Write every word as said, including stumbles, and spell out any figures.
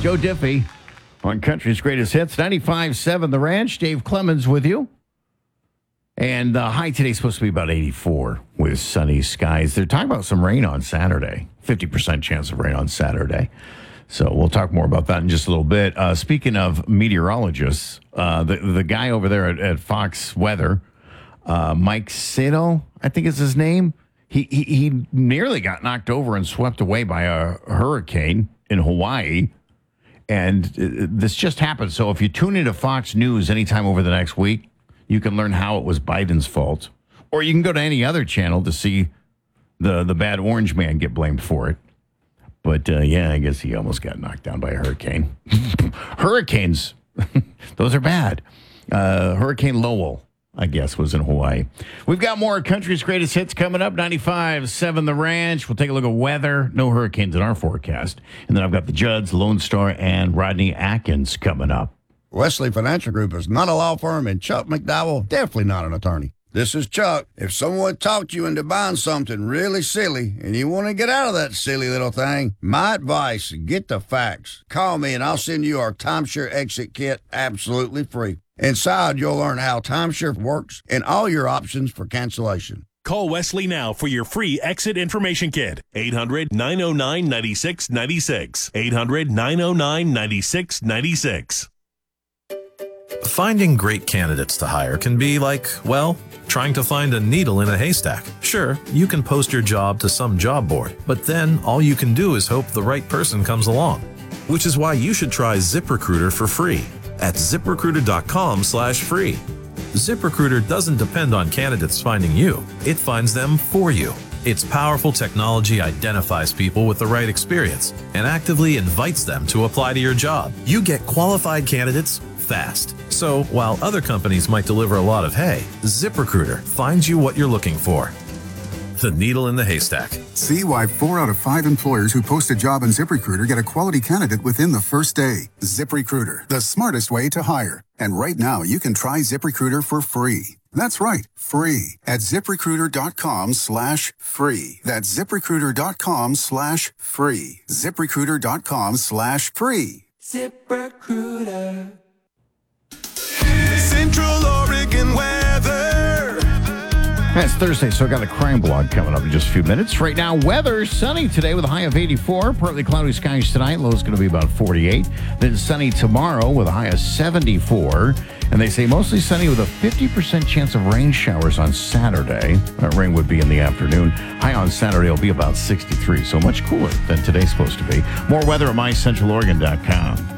Joe Diffie on Country's Greatest Hits. ninety-five point seven The Ranch. Dave Clemens with you. And the high today is supposed to be about eighty-four with sunny skies. They're talking about some rain on Saturday. fifty percent chance of rain on Saturday. So we'll talk more about that in just a little bit. Uh, speaking of meteorologists, uh, the, the guy over there at, at Fox Weather, uh, Mike Sato, I think is his name. He, he he nearly got knocked over and swept away by a hurricane in Hawaii. And uh, this just happened. So if you tune into Fox News anytime over the next week, you can learn how it was Biden's fault. Or you can go to any other channel to see the, the bad orange man get blamed for it. But, uh, yeah, I guess he almost got knocked down by a hurricane. Hurricanes, those are bad. Uh, Hurricane Lowell, I guess, was in Hawaii. We've got more Country's Greatest Hits coming up. ninety-five point seven The Ranch. We'll take a look at weather. No hurricanes in our forecast. And then I've got the Judds, Lone Star, and Rodney Atkins coming up. Wesley Financial Group is not a law firm, and Chuck McDowell, definitely not an attorney. This is Chuck. If someone talked you into buying something really silly and you want to get out of that silly little thing, my advice, get the facts. Call me and I'll send you our timeshare exit kit absolutely free. Inside, you'll learn how timeshare works and all your options for cancellation. Call Wesley now for your free exit information kit. eight hundred, nine oh nine, nine six nine six. eight hundred, nine oh nine, nine six nine six. Finding great candidates to hire can be like, well, trying to find a needle in a haystack. Sure, you can post your job to some job board, but then all you can do is hope the right person comes along. Which is why you should try ZipRecruiter for free at ZipRecruiter.com slash free. ZipRecruiter doesn't depend on candidates finding you. It finds them for you. Its powerful technology identifies people with the right experience and actively invites them to apply to your job. You get qualified candidates fast. So while other companies might deliver a lot of hay, ZipRecruiter finds you what you're looking for. The needle in the haystack. See why four out of five employers who post a job on ZipRecruiter get a quality candidate within the first day. ZipRecruiter, the smartest way to hire. And right now, you can try ZipRecruiter for free. That's right, free at ZipRecruiter.com slash free. That's ZipRecruiter.com slash free. ZipRecruiter.com slash free. ZipRecruiter. Central Oregon weather. It's Thursday, so I got a crime blog coming up in just a few minutes. Right now, weather, sunny today with a high of eighty-four. Partly cloudy skies tonight. Low is going to be about forty-eight. Then sunny tomorrow with a high of seventy-four. And they say mostly sunny with a fifty percent chance of rain showers on Saturday. That rain would be in the afternoon. High on Saturday will be about sixty-three, so much cooler than today's supposed to be. More weather at my central oregon dot com.